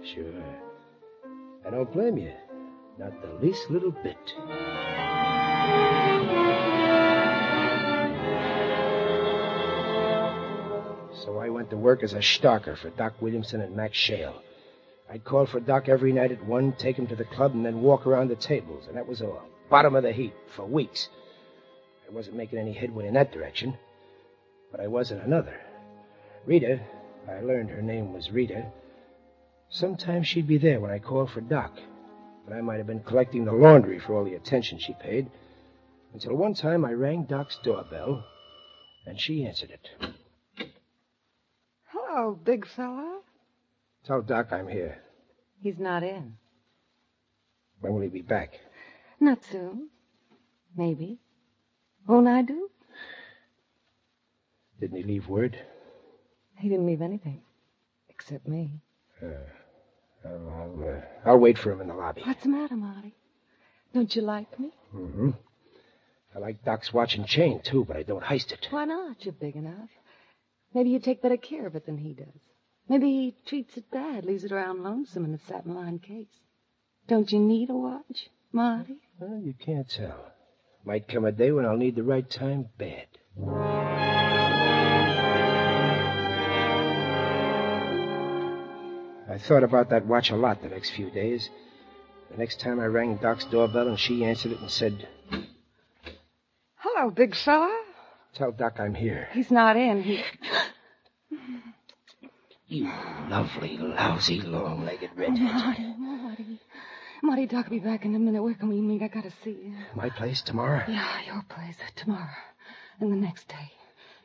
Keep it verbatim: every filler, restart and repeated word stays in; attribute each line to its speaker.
Speaker 1: Sure. I don't blame you. Not the least little bit. So I went to work as a stalker for Doc Williamson and Max Shale. I'd call for Doc every night at one, take him to the club, and then walk around the tables, and that was all. Bottom of the heap for weeks. I wasn't making any headway in that direction, but I was in another. Rita, I learned her name was Rita. Sometimes she'd be there when I called for Doc, but I might have been collecting the laundry for all the attention she paid, until one time I rang Doc's doorbell, and she answered it.
Speaker 2: Hello, big fella.
Speaker 1: Tell Doc I'm here.
Speaker 2: He's not in.
Speaker 1: When will he be back?
Speaker 2: Not soon. Maybe. Won't I do?
Speaker 1: Didn't he leave word?
Speaker 2: He didn't leave anything. Except me.
Speaker 1: Uh, I'll, I'll, uh, I'll wait for him in the lobby.
Speaker 2: What's the matter, Marty? Don't you like me?
Speaker 1: Mm-hmm. I like Doc's watch and chain, too, but I don't heist it.
Speaker 2: Why not? You're big enough. Maybe you take better care of it than he does. Maybe he treats it bad, leaves it around lonesome in a satin-lined case. Don't you need a watch, Marty?
Speaker 1: Well, you can't tell. Might come a day when I'll need the right time bad. I thought about that watch a lot the next few days. The next time I rang Doc's doorbell and she answered it and said...
Speaker 2: Hello, big fella.
Speaker 1: Tell Doc I'm here.
Speaker 2: He's not in. He...
Speaker 1: You lovely, lousy, long-legged redhead.
Speaker 2: Marty, Marty. Marty, Doc will be back in a minute. Where can we meet? I gotta see you.
Speaker 1: My place tomorrow?
Speaker 2: Yeah, your place. Tomorrow. And the next day.